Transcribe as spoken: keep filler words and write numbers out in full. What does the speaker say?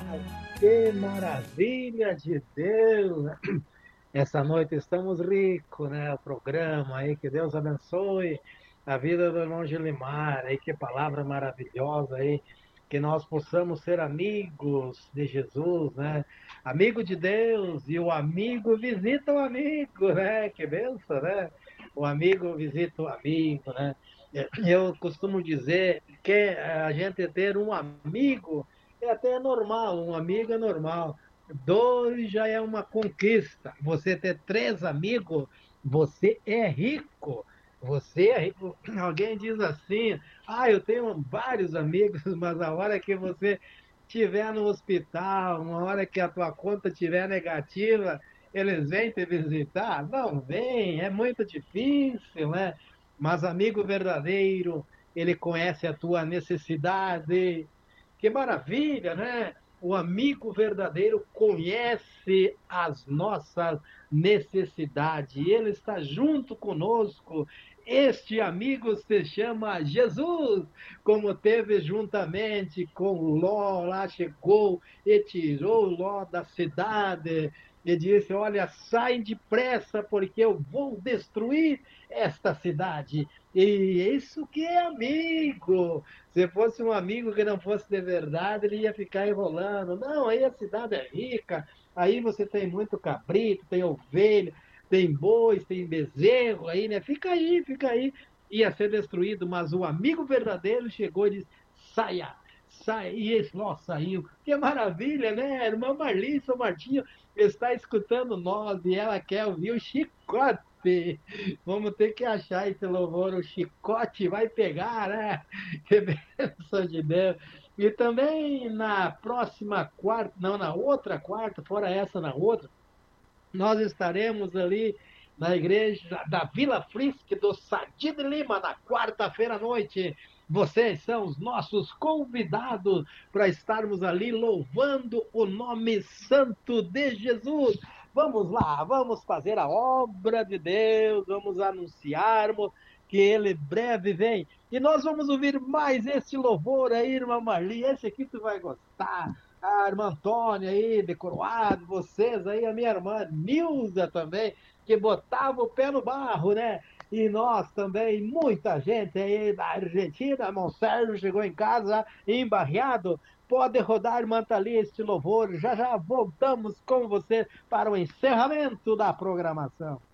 Que maravilha de Deus! Essa noite estamos ricos, né? O programa aí, que Deus abençoe a vida do irmão Gelimar, aí, que palavra maravilhosa aí, que nós possamos ser amigos de Jesus, né? Amigo de Deus, e o amigo visita o amigo, né? Que benção, né? O amigo visita o amigo, né? Eu costumo dizer que a gente ter um amigo é até normal, um amigo é normal. Dois já é uma conquista. Você ter três amigos, você é rico. Você é rico. Alguém diz assim: ah, eu tenho vários amigos, mas a hora que você estiver no hospital, uma hora que a tua conta estiver negativa, eles vêm te visitar? Não vem, é muito difícil, né? Mas amigo verdadeiro, ele conhece a tua necessidade. Que maravilha, né? O amigo verdadeiro conhece as nossas necessidades, ele está junto conosco. Este amigo se chama Jesus, como teve juntamente com Ló, lá chegou e tirou Ló da cidade e disse: olha, sai depressa, porque eu vou destruir esta cidade. E isso que é amigo. Se fosse um amigo que não fosse de verdade, ele ia ficar enrolando. Não, aí a cidade é rica, aí você tem muito cabrito, tem ovelha, tem bois, tem bezerro aí, né? Fica aí, fica aí. Ia ser destruído, mas o amigo verdadeiro chegou e disse: saia, saia. E esse, nossa, saiu. Que maravilha, né? Irmã Marli, São Martinho está escutando nós e ela quer ouvir o chicote. Vamos ter que achar esse louvor, o chicote vai pegar, né? Que bênção de Deus. E também na próxima quarta, não, na outra quarta, fora essa, na outra, nós estaremos ali na igreja da Vila Frisque do Sadi de Lima, na quarta-feira à noite. Vocês são os nossos convidados para estarmos ali louvando o nome santo de Jesus. Vamos lá, vamos fazer a obra de Deus, vamos anunciarmos que ele breve vem. E nós vamos ouvir mais esse louvor aí, irmã Marli. Esse aqui tu vai gostar. A irmã Antônia aí, de Coroado, vocês aí, a minha irmã Nilza também, que botava o pé no barro, né? E nós também, muita gente aí da Argentina, irmão Sérgio chegou em casa embarreado. Pode rodar, Mantali, este louvor. Já já voltamos com você para o encerramento da programação.